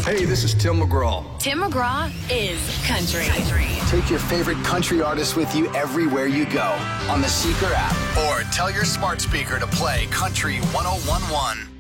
Hey, this is Tim McGraw. Tim McGraw is country. Take your favorite country artist with you everywhere you go on the Seeker app. Or tell your smart speaker to play Country 1011.